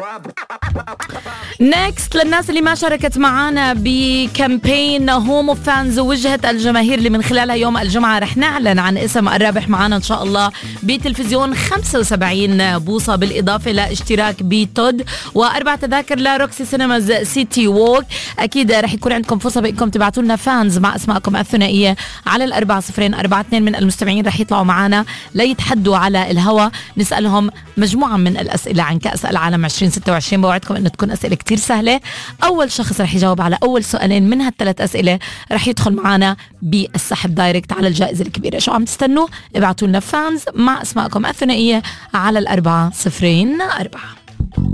نيكست للناس اللي ما شاركت معنا بكامبين هوم اوف فانز ووجهة الجماهير اللي من خلالها يوم الجمعة رح نعلن عن اسم الرابح معنا إن شاء الله بتلفزيون 75 بوصة بالإضافة لاشتراك بتود و4 تذاكر لروكسي سينماز سيتي ووك. أكيد رح يكون عندكم فرصة بإنكم تبعتوا لنا فانز مع أسماءكم الثنائية على 4042. من المستمعين رح يطلعوا معنا ليتحدوا على الهوا، نسألهم مجموعة من الأسئلة عن كأس العالم 2026. بوعدكم إنه تكون أسئلة كتير سهلة. أول شخص رح يجاوب على أول سؤالين من هالثلاث أسئلة رح يدخل معنا بالسحب دايركت على الجائزة الكبيرة. شو عم تستنوا؟ ابعتوا لنا فانز مع أسماءكم الثنائية على 4004.